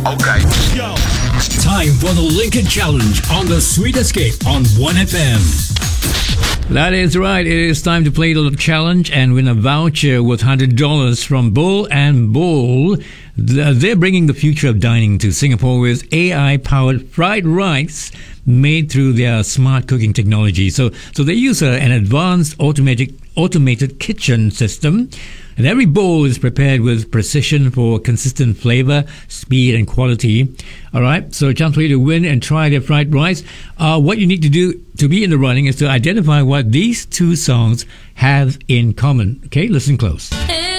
Okay. Yo. Time for the Lincoln Challenge on the Sweet Escape on 1FM. That is right. It is time to play the challenge and win a voucher worth $100 from Bull and Bull. They're bringing the future of dining to Singapore with AI-powered fried rice made through their smart cooking technology. So they use an advanced automated kitchen system, and every bowl is prepared with precision for consistent flavor, speed, and quality. All right, so a chance for you to win and try their fried rice. What you need to do to be in the running is to identify what these two songs have in common. Okay, listen close.